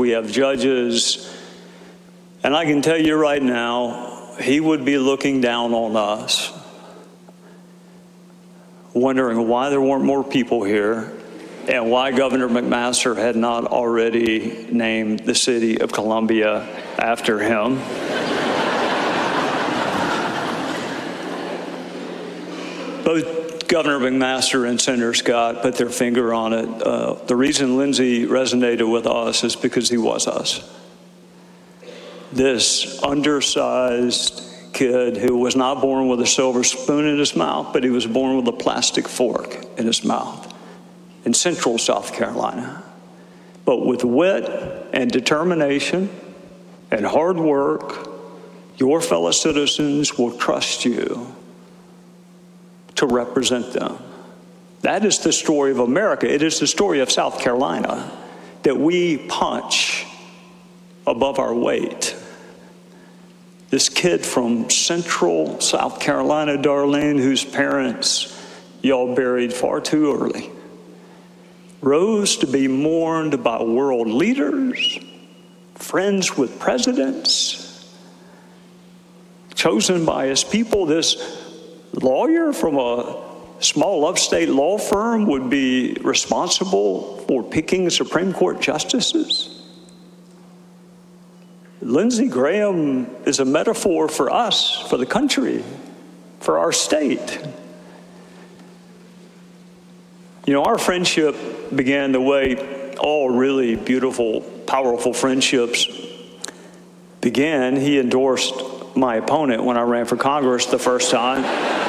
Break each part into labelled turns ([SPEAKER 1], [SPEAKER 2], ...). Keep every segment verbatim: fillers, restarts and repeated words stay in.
[SPEAKER 1] we have judges. And I can tell you right now, he would be looking down on us, wondering why there weren't more people here and why Governor McMaster had not already named the city of Columbia after him. Both Governor McMaster and Senator Scott put their finger on it. Uh, the reason Lindsey resonated with us is because he was us. This undersized kid who was not born with a silver spoon in his mouth, but he was born with a plastic fork in his mouth in central South Carolina. But with wit and determination and hard work, your fellow citizens will trust you to represent them. That is the story of America. It is the story of South Carolina, that we punch above our weight. This kid from central South Carolina, Darlene, whose parents y'all buried far too early, rose to be mourned by world leaders, friends with presidents, chosen by his people. This lawyer from a small upstate law firm would be responsible for picking Supreme Court justices. Lindsey Graham is a metaphor for us, for the country, for our state. You know, our friendship began the way all really beautiful, powerful friendships began. He endorsed my opponent when I ran for Congress the first time.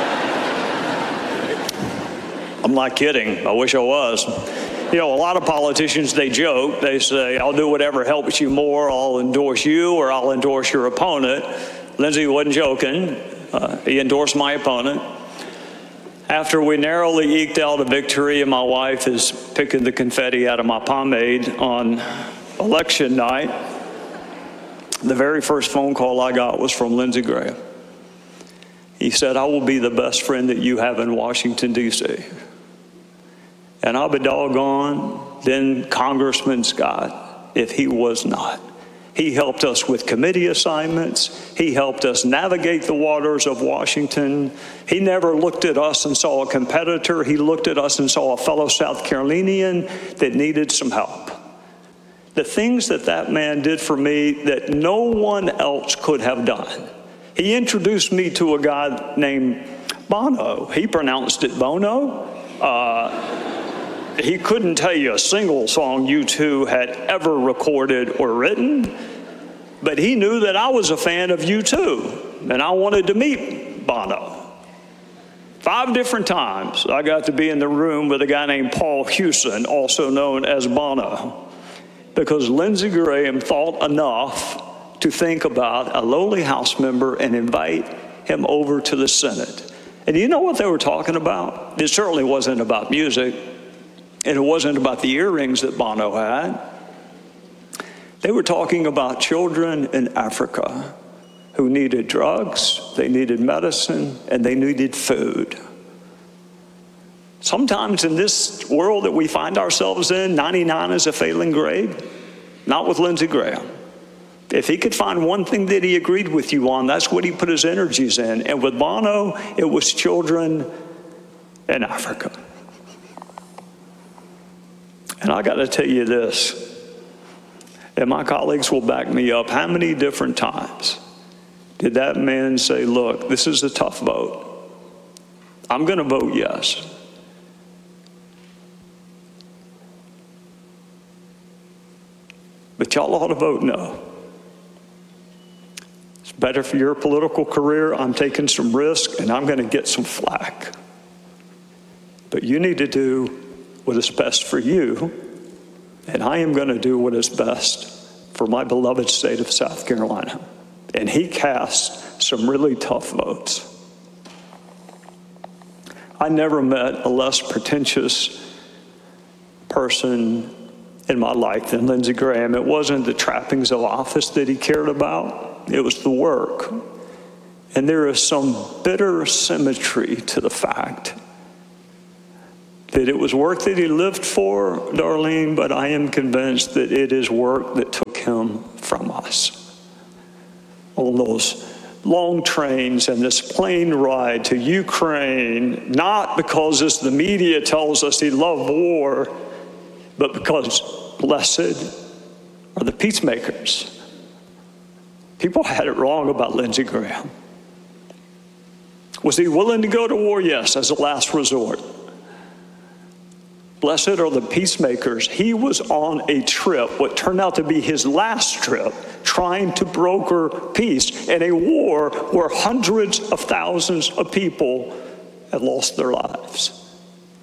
[SPEAKER 1] I'm not kidding. I wish I was. You know, a lot of politicians, they joke. They say, I'll do whatever helps you more. I'll endorse you or I'll endorse your opponent. Lindsey wasn't joking. Uh, he endorsed my opponent. After we narrowly eked out a victory and my wife is picking the confetti out of my pomade on election night, the very first phone call I got was from Lindsey Graham. He said, I will be the best friend that you have in Washington, D C And I'll be doggone, then Congressman Scott, if he was not. He helped us with committee assignments. He helped us navigate the waters of Washington. He never looked at us and saw a competitor. He looked at us and saw a fellow South Carolinian that needed some help. The things that that man did for me that no one else could have done. He introduced me to a guy named Bono. He pronounced it Bono. Uh, He couldn't tell you a single song U two had ever recorded or written, but he knew that I was a fan of U two, and I wanted to meet Bono. Five different times I got to be in the room with a guy named Paul Hewson, also known as Bono, because Lindsey Graham thought enough to think about a lowly House member and invite him over to the Senate. And you know what they were talking about? It certainly wasn't about music. And it wasn't about the earrings that Bono had. They were talking about children in Africa who needed drugs, they needed medicine, and they needed food. Sometimes in this world that we find ourselves in, ninety-nine is a failing grade. Not with Lindsey Graham. If he could find one thing that he agreed with you on, that's what he put his energies in. And with Bono, it was children in Africa. And I got to tell you this, and my colleagues will back me up, how many different times did that man say, look, this is a tough vote. I'm going to vote yes. But y'all ought to vote no. It's better for your political career. I'm taking some risk, and I'm going to get some flack. But you need to do what is best for you, and I am going to do what is best for my beloved state of South Carolina. And he cast some really tough votes. I never met a less pretentious person in my life than Lindsey Graham. It wasn't the trappings of office that he cared about, it was the work. And there is some bitter symmetry to the fact that it was work that he lived for, Darlene, but I am convinced that it is work that took him from us. On those long trains and this plane ride to Ukraine, not because, as the media tells us, he loved war, but because blessed are the peacemakers. People had it wrong about Lindsey Graham. Was he willing to go to war? Yes, as a last resort. Blessed are the peacemakers. He was on a trip, what turned out to be his last trip, trying to broker peace in a war where hundreds of thousands of people had lost their lives.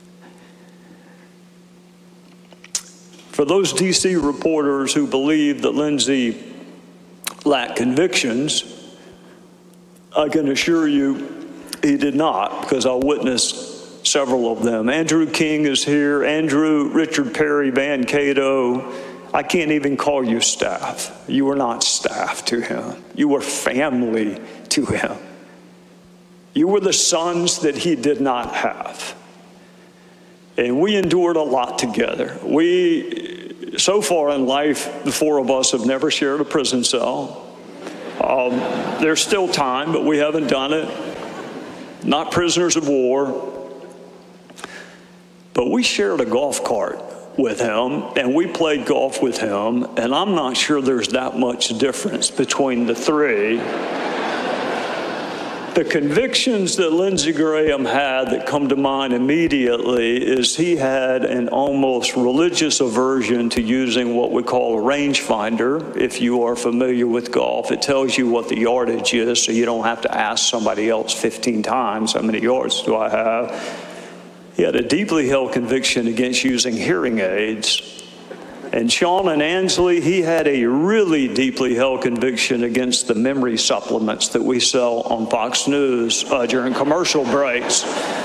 [SPEAKER 1] For those D C reporters who believe that Lindsey lacked convictions, I can assure you he did not, because I witnessed several of them. Andrew King is here. Andrew, Richard Perry, Van Cato. I can't even call you staff. You were not staff to him. You were family to him. You were the sons that he did not have. And we endured a lot together. We, so far in life, the four of us have never shared a prison cell. Um, there's still time, but we haven't done it. Not prisoners of war. But we shared a golf cart with him, and we played golf with him, and I'm not sure there's that much difference between the three. The convictions that Lindsey Graham had that come to mind immediately is he had an almost religious aversion to using what we call a rangefinder. If you are familiar with golf, it tells you what the yardage is, so you don't have to ask somebody else fifteen times, how many yards do I have? He had a deeply held conviction against using hearing aids. And Sean and Ansley, he had a really deeply held conviction against the memory supplements that we sell on Fox News uh, during commercial breaks.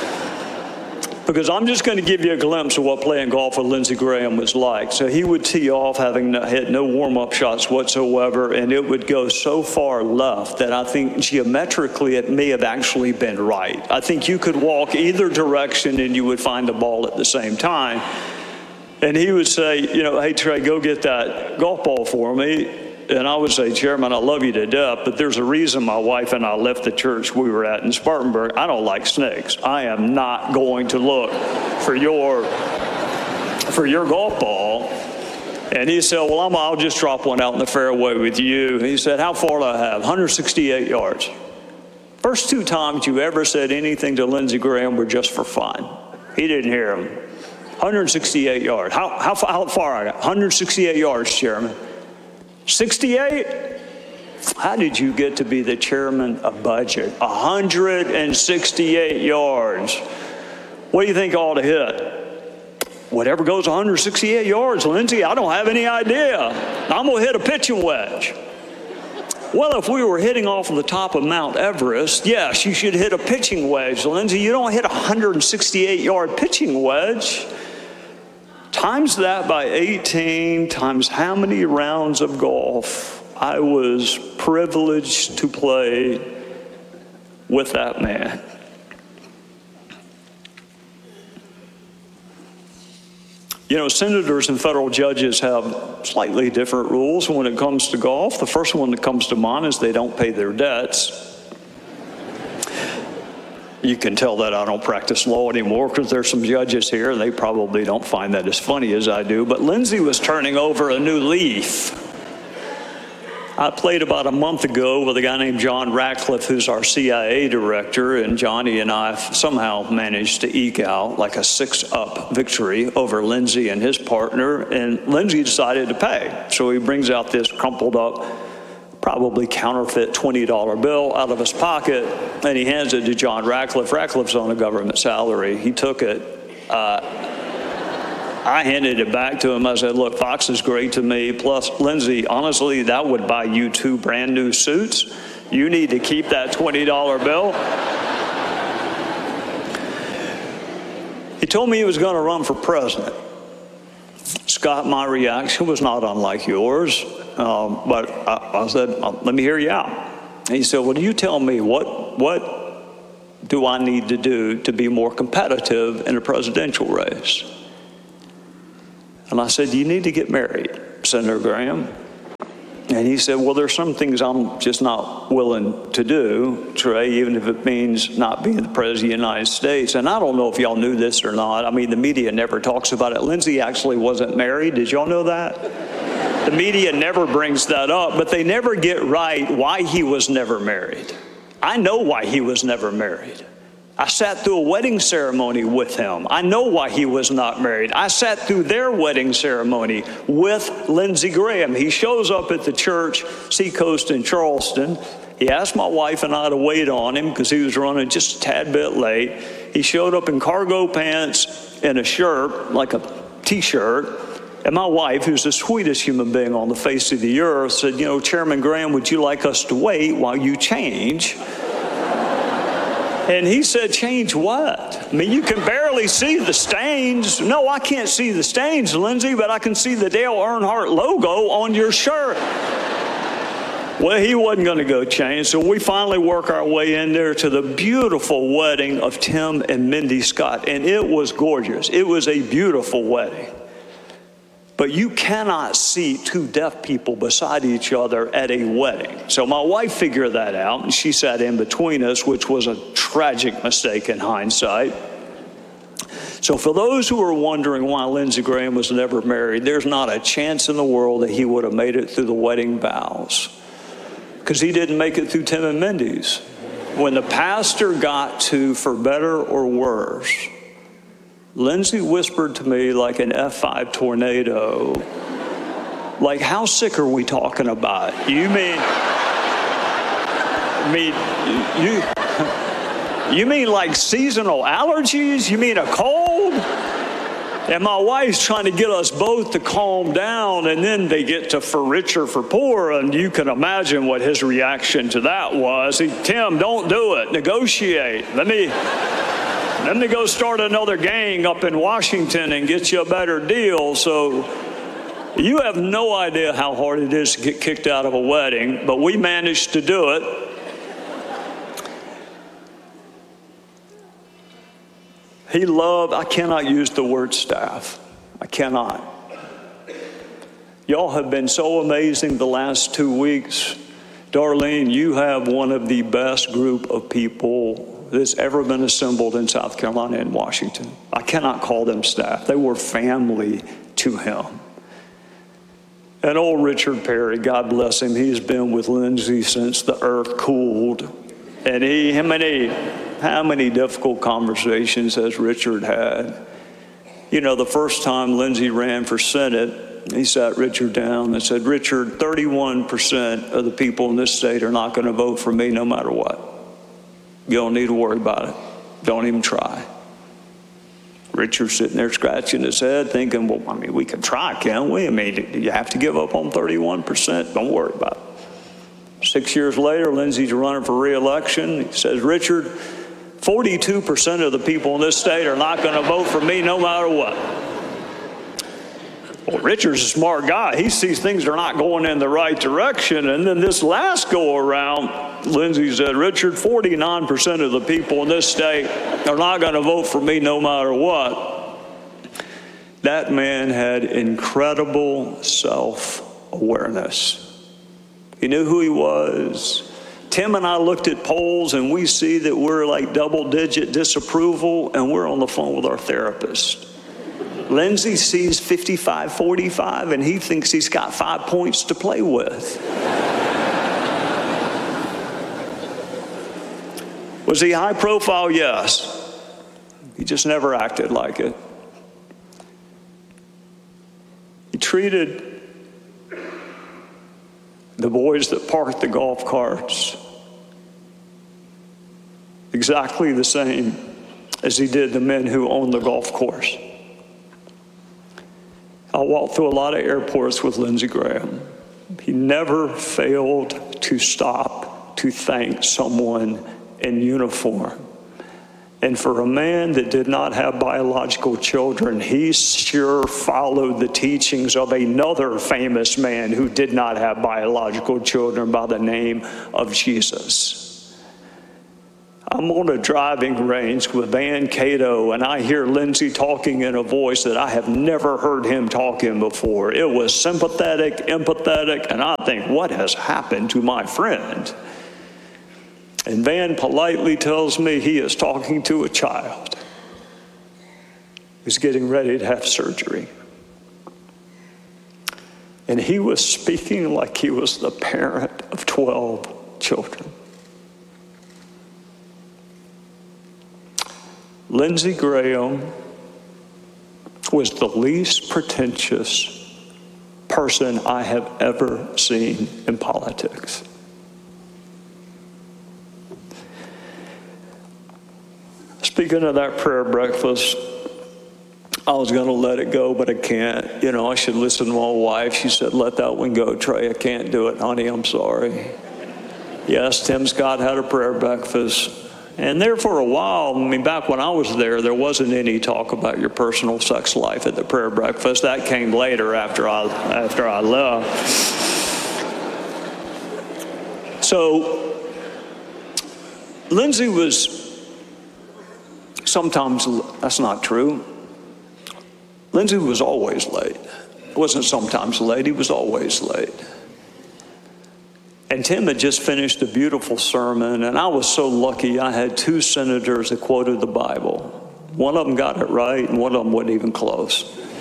[SPEAKER 1] Because I'm just going to give you a glimpse of what playing golf with Lindsey Graham was like. So he would tee off having no, had no warm-up shots whatsoever, and it would go so far left that I think geometrically it may have actually been right. I think you could walk either direction and you would find the ball at the same time. And he would say, you know, hey, Trey, go get that golf ball for me. And I would say, Chairman, I love you to death, but there's a reason my wife and I left the church we were at in Spartanburg. I don't like snakes. I am not going to look for your, for your golf ball. And he said, well, I'm, I'll just drop one out in the fairway with you. He said, how far do I have? one hundred sixty-eight yards. First two times you ever said anything to Lindsey Graham were just for fun. He didn't hear him. one hundred sixty-eight yards. How, how, how far I got? one hundred sixty-eight yards, Chairman. sixty-eight? How did you get to be the chairman of budget? one hundred sixty-eight yards. What do you think I ought to hit? Whatever goes one hundred sixty-eight yards, Lindsey, I don't have any idea. I'm going to hit a pitching wedge. Well, if we were hitting off of the top of Mount Everest, yes, you should hit a pitching wedge. Lindsey, you don't hit a one hundred sixty-eight yard pitching wedge. Times that by eighteen, times how many rounds of golf I was privileged to play with that man. You know, senators and federal judges have slightly different rules when it comes to golf. The first one that comes to mind is they don't pay their debts. You can tell that I don't practice law anymore because there's some judges here and they probably don't find that as funny as I do. But Lindsey was turning over a new leaf. I played about a month ago with a guy named John Ratcliffe, who's our C I A director, and Johnny and I somehow managed to eke out like a six-up victory over Lindsey and his partner, and Lindsey decided to pay. So he brings out this crumpled up, probably counterfeit twenty dollar bill out of his pocket, and he hands it to John Ratcliffe. Ratcliffe's on a government salary. He took it. Uh, I handed it back to him. I said, look, Fox is great to me. Plus, Lindsey, honestly, that would buy you two brand new suits. You need to keep that twenty dollar bill. He told me he was going to run for president. Scott, my reaction was not unlike yours. Um, but I, I said, let me hear you out. And he said, well, you tell me, what, what do I need to do to be more competitive in a presidential race? And I said, you need to get married, Senator Graham. And he said, well, there's some things I'm just not willing to do, Trey, even if it means not being the president of the United States. And I don't know if y'all knew this or not. I mean, the media never talks about it. Lindsey actually wasn't married. Did y'all know that? The media never brings that up, but they never get right why he was never married. I know why he was never married. I sat through a wedding ceremony with him. I know why he was not married. I sat through their wedding ceremony with Lindsey Graham. He shows up at the church, Seacoast in Charleston. He asked my wife and I to wait on him because he was running just a tad bit late. He showed up in cargo pants and a shirt, like a t-shirt. And my wife, who's the sweetest human being on the face of the earth, said, you know, Chairman Graham, would you like us to wait while you change? And he said, change what? I mean, you can barely see the stains. No, I can't see the stains, Lindsey, but I can see the Dale Earnhardt logo on your shirt. Well, he wasn't going to go change, so we finally work our way in there to the beautiful wedding of Tim and Mindy Scott, and it was gorgeous. It was a beautiful wedding. But you cannot see two deaf people beside each other at a wedding. So my wife figured that out, and she sat in between us, which was a tragic mistake in hindsight. So for those who are wondering why Lindsey Graham was never married, there's not a chance in the world that he would have made it through the wedding vows, because he didn't make it through Tim and Mindy's. When the pastor got to for better or worse, Lindsey whispered to me like an F five tornado, like, how sick are we talking about? You mean, I mean, you, you mean like seasonal allergies? You mean a cold? And my wife's trying to get us both to calm down, and then they get to for richer, for poorer, and you can imagine what his reaction to that was. He, Tim, don't do it. Negotiate. Let me... Then they go start another gang up in Washington and get you a better deal. So you have no idea how hard it is to get kicked out of a wedding, but we managed to do it. He loved, I cannot use the word staff. I cannot. Y'all have been so amazing the last two weeks. Darlene, you have one of the best group of people that's ever been assembled in South Carolina and Washington. I cannot call them staff. They were family to him. And old Richard Perry, God bless him, he's been with Lindsey since the earth cooled. And he, how many, how many difficult conversations has Richard had? You know, the first time Lindsey ran for Senate, he sat Richard down and said, Richard, thirty-one percent of the people in this state are not going to vote for me no matter what. You don't need to worry about it. Don't even try. Richard's sitting there scratching his head thinking, well, I mean, we can try, can't we? I mean, do you have to give up on thirty-one percent? Don't worry about it. Six years later, Lindsey's running for re-election. He says, Richard, forty-two percent of the people in this state are not going to vote for me no matter what. Well, Richard's a smart guy. He sees things are not going in the right direction. And then this last go around, Lindsey said, Richard, forty-nine percent of the people in this state are not going to vote for me no matter what. That man had incredible self-awareness. He knew who he was. Tim and I looked at polls, and we see that we're like double-digit disapproval, and we're on the phone with our therapist. Lindsey sees fifty-five forty-five, and he thinks he's got five points to play with. Was he high profile? Yes. He just never acted like it. He treated the boys that parked the golf carts exactly the same as he did the men who owned the golf course. I walked through a lot of airports with Lindsey Graham. He never failed to stop to thank someone in uniform. And for a man that did not have biological children, he sure followed the teachings of another famous man who did not have biological children by the name of Jesus. I'm on a driving range with Van Cato, and I hear Lindsay talking in a voice that I have never heard him talk in before. It was sympathetic, empathetic, and I think, what has happened to my friend? And Van politely tells me he is talking to a child who's getting ready to have surgery. And he was speaking like he was the parent of twelve children. Lindsey Graham was the least pretentious person I have ever seen in politics. Speaking of that prayer breakfast, I was going to let it go, but I can't. You know, I should listen to my wife. She said, let that one go, Trey. I can't do it, honey. I'm sorry. Yes, Tim Scott had a prayer breakfast. And there for a while, I mean, back when I was there, there wasn't any talk about your personal sex life at the prayer breakfast. That came later after I, after I left. So, Lindsay was sometimes, that's not true. Lindsay was always late. It wasn't sometimes late, he was always late. And Tim had just finished a beautiful sermon, and I was so lucky I had two senators that quoted the Bible. One of them got it right, and one of them wasn't even close.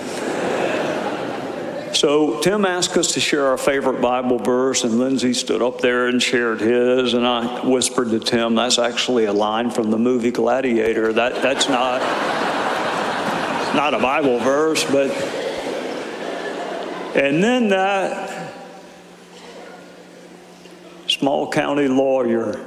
[SPEAKER 1] So Tim asked us to share our favorite Bible verse, and Lindsay stood up there and shared his, and I whispered to Tim, that's actually a line from the movie Gladiator. That, that's not, not a Bible verse, but... And then that small county lawyer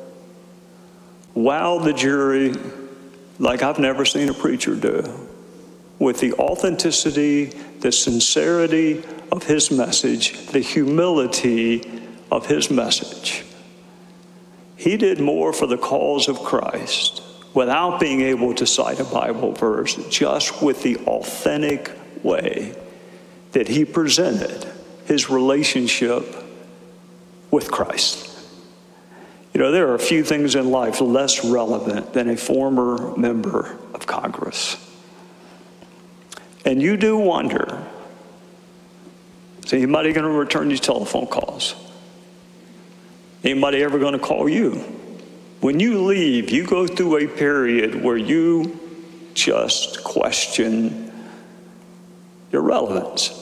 [SPEAKER 1] wowed the jury like I've never seen a preacher do, with the authenticity, the sincerity of his message, the humility of his message. He did more for the cause of Christ without being able to cite a Bible verse, just with the authentic way that he presented his relationship with Christ. You know, there are a few things in life less relevant than a former member of Congress. And you do wonder, is anybody going to return these telephone calls? Anybody ever going to call you? When you leave, you go through a period where you just question your relevance.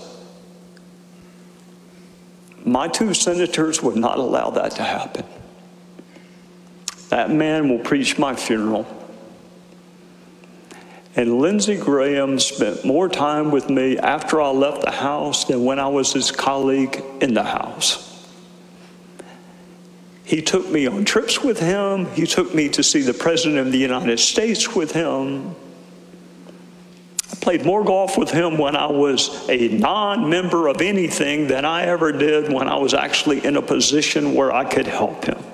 [SPEAKER 1] My two senators would not allow that to happen. That man will preach my funeral. And Lindsey Graham spent more time with me after I left the House than when I was his colleague in the House. He took me on trips with him. He took me to see the President of the United States with him. I played more golf with him when I was a non-member of anything than I ever did when I was actually in a position where I could help him.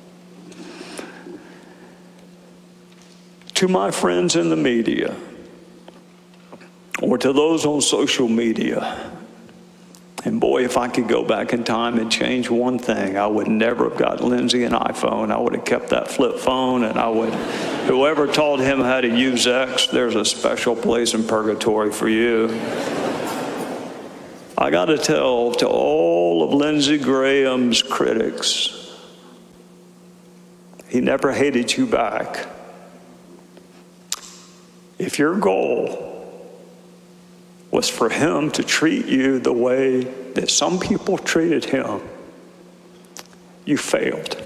[SPEAKER 1] To my friends in the media, or to those on social media, and boy, if I could go back in time and change one thing, I would never have got Lindsay an iPhone. I would have kept that flip phone, and I would, whoever taught him how to use X, there's a special place in purgatory for you. I got to tell to all of Lindsey Graham's critics, he never hated you back. If your goal was for him to treat you the way that some people treated him, you failed.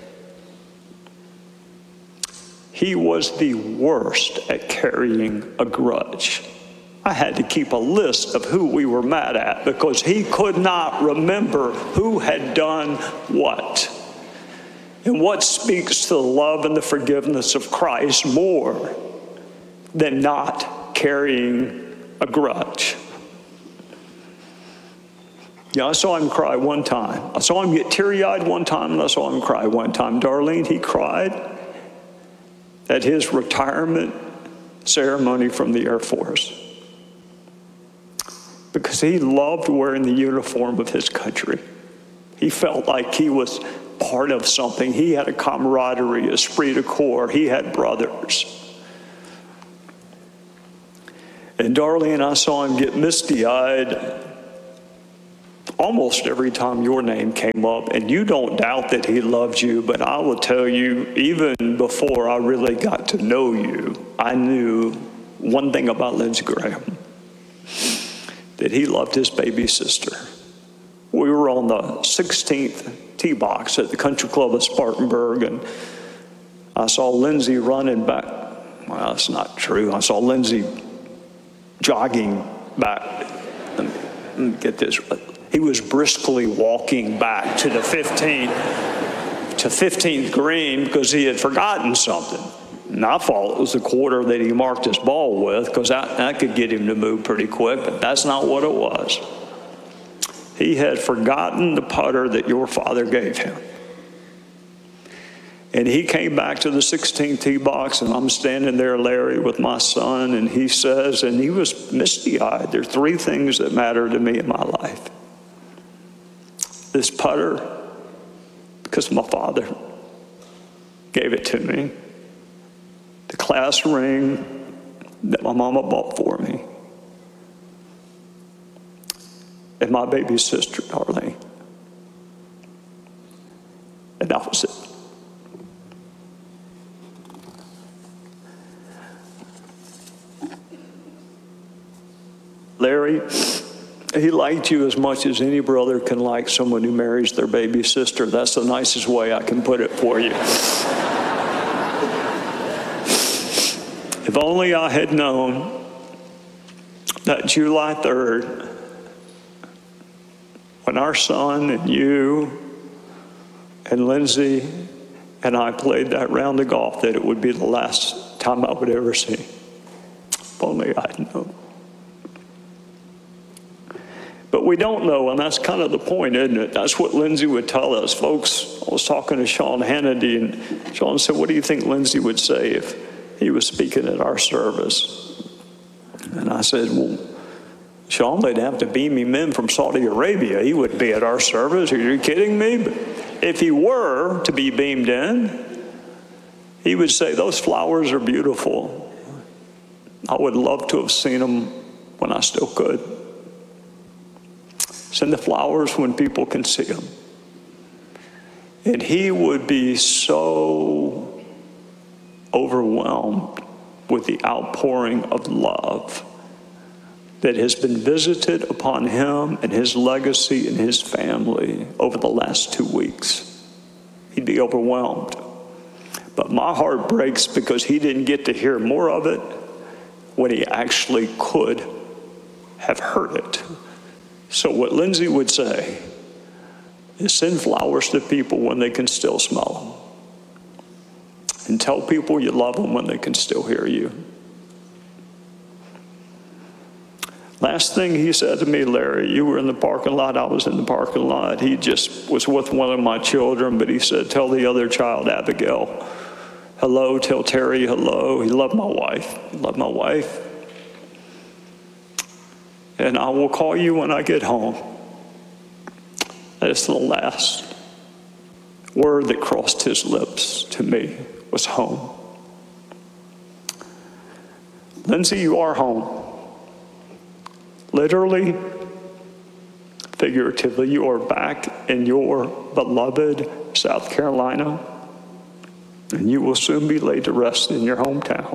[SPEAKER 1] He was the worst at carrying a grudge. I had to keep a list of who we were mad at because he could not remember who had done what. And what speaks to the love and the forgiveness of Christ more than not carrying a grudge? Yeah, I saw him cry one time. I saw him get teary-eyed one time, and I saw him cry one time. Darlene, he cried at his retirement ceremony from the Air Force because he loved wearing the uniform of his country. He felt like he was part of something. He had a camaraderie, a esprit de corps. He had brothers. And Darlene, I saw him get misty-eyed almost every time your name came up. And you don't doubt that he loved you, but I will tell you, even before I really got to know you, I knew one thing about Lindsey Graham, that he loved his baby sister. We were on the sixteenth tee box at the Country Club of Spartanburg, and I saw Lindsey running back. Well, that's not true. I saw Lindsey jogging back. Let me get this. He was briskly walking back to the fifteenth, to fifteenth green because he had forgotten something. And I thought it was the quarter that he marked his ball with, because that, that could get him to move pretty quick, but that's not what it was. He had forgotten the putter that your father gave him. And he came back to the sixteenth tee box, and I'm standing there, Larry, with my son, and he says, and he was misty-eyed, there are three things that matter to me in my life. This putter, because my father gave it to me. The class ring that my mama bought for me. And my baby sister, Darlene. And that was it. Larry, he liked you as much as any brother can like someone who marries their baby sister. That's the nicest way I can put it for you. If only I had known that July third, when our son and you and Lindsey and I played that round of golf, that it would be the last time I would ever see. If only I'd known. But we don't know, and that's kind of the point, isn't it? That's what Lindsey would tell us. Folks, I was talking to Sean Hannity, and Sean said, what do you think Lindsey would say if he was speaking at our service? And I said, well, Sean, they'd have to beam him in from Saudi Arabia. He wouldn't be at our service. Are you kidding me? But if he were to be beamed in, he would say, those flowers are beautiful. I would love to have seen them when I still could. Send the flowers when people can see them. And he would be so overwhelmed with the outpouring of love that has been visited upon him and his legacy and his family over the last two weeks. He'd be overwhelmed. But my heart breaks because he didn't get to hear more of it when he actually could have heard it. So what Lindsey would say is send flowers to people when they can still smell them. And tell people you love them when they can still hear you. Last thing he said to me, Larry, you were in the parking lot, I was in the parking lot. He just was with one of my children, but he said, tell the other child, Abigail, hello, tell Terry hello. He loved my wife, he loved my wife. And I will call you when I get home. That's the last word that crossed his lips to me was home. Lindsey, you are home. Literally, figuratively, you are back in your beloved South Carolina, and you will soon be laid to rest in your hometown.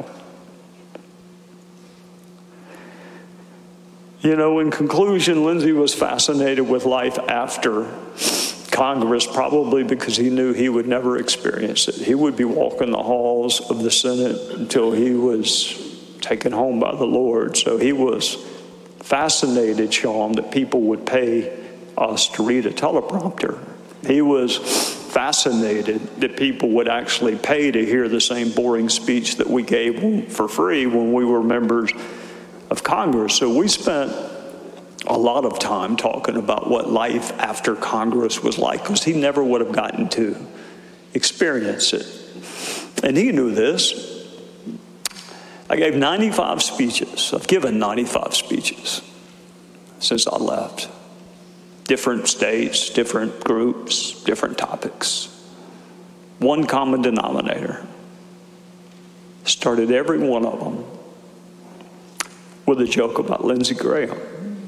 [SPEAKER 1] You know, in conclusion, Lindsey was fascinated with life after Congress, probably because he knew he would never experience it. He would be walking the halls of the Senate until he was taken home by the Lord. So he was fascinated, Sean, that people would pay us to read a teleprompter. He was fascinated that people would actually pay to hear the same boring speech that we gave for free when we were members of Congress. So we spent a lot of time talking about what life after Congress was like, because he never would have gotten to experience it. And he knew this. I gave ninety-five speeches. I've given ninety-five speeches since I left. Different states, different groups, different topics. one common denominator. Started every one of them with a joke about Lindsey Graham.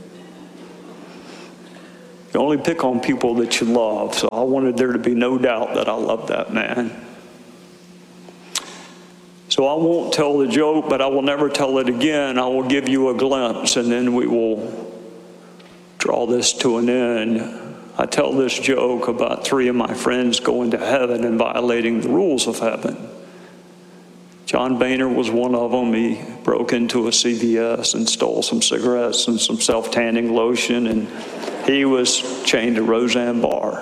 [SPEAKER 1] You only pick on people that you love, so I wanted there to be no doubt that I love that man. So I won't tell the joke, but I will never tell it again. I will give you a glimpse, and then we will draw this to an end. I tell this joke about three of my friends going to heaven and violating the rules of heaven. John Boehner was one of them. He broke into a C V S and stole some cigarettes and some self-tanning lotion, and he was chained to Roseanne Barr.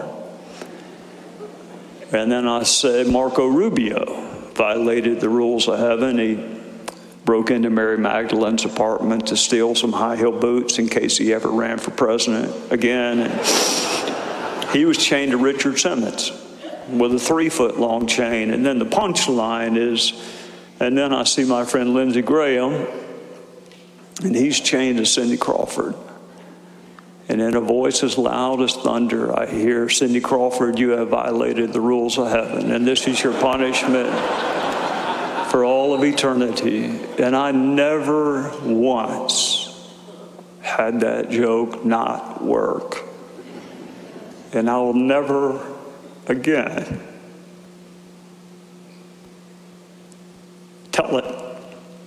[SPEAKER 1] And then I said Marco Rubio violated the rules of heaven. He broke into Mary Magdalene's apartment to steal some high-heel boots in case he ever ran for president again. And he was chained to Richard Simmons with a three-foot-long chain. And then the punchline is, and then I see my friend Lindsey Graham, and he's chained to Cindy Crawford. And in a voice as loud as thunder, I hear, Cindy Crawford, you have violated the rules of heaven, and this is your punishment for all of eternity. And I never once had that joke not work. And I will never again tell it.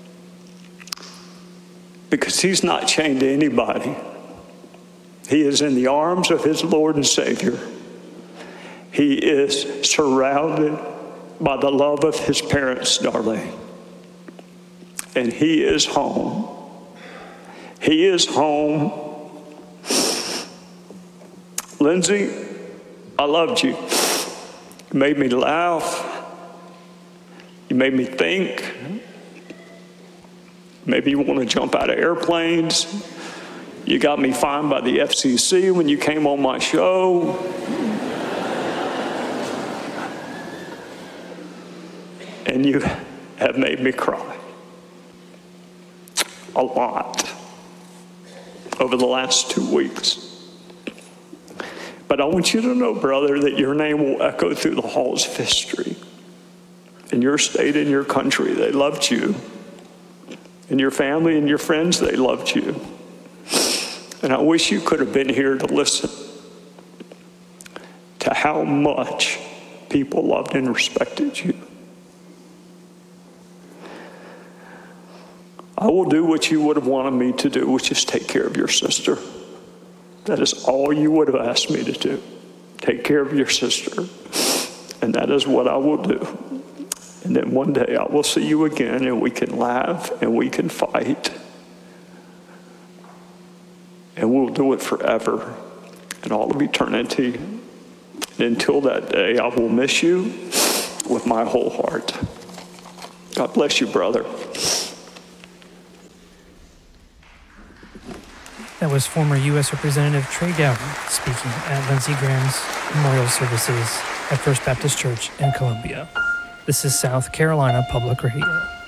[SPEAKER 1] Because he's not chained to anybody. He is in the arms of his Lord and Savior. He is surrounded by the love of his parents, darling. And he is home. He is home. Lindsey, I loved you. You made me laugh. You made me think. Maybe you want to jump out of airplanes. You got me fined by the F C C when you came on my show. And you have made me cry a lot over the last two weeks. But I want you to know, brother, that your name will echo through the halls of history. In your state and your country, they loved you. In your family and your friends, they loved you. And I wish you could have been here to listen to how much people loved and respected you. I will do what you would have wanted me to do, which is take care of your sister. That is all you would have asked me to do. Take care of your sister. And that is what I will do. And then one day I will see you again, and we can laugh and we can fight. And we'll do it forever and all of eternity. And until that day, I will miss you with my whole heart. God bless you, brother.
[SPEAKER 2] That was former U S Representative Trey Gowdy speaking at Lindsey Graham's memorial services at First Baptist Church in Columbia. This is South Carolina Public Radio.